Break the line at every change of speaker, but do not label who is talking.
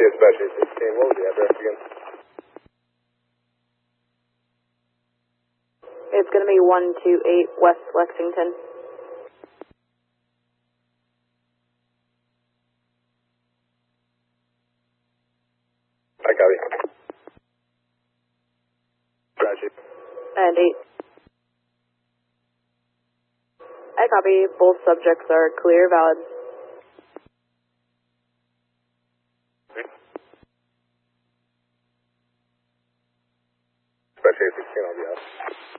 Special 16. What was the address again?
It's going to be 128 West Lexington.
I copy. Roger.
And 8. I copy. Both subjects are clear, valid.
Special 16, I'll be out.